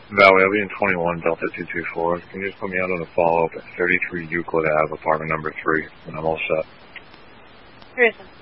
Valley, I'll be in 21 Delta 224. Can you just put me out on a follow-up at 33 Euclid Ave, apartment number 3, and I'm all set. Reason.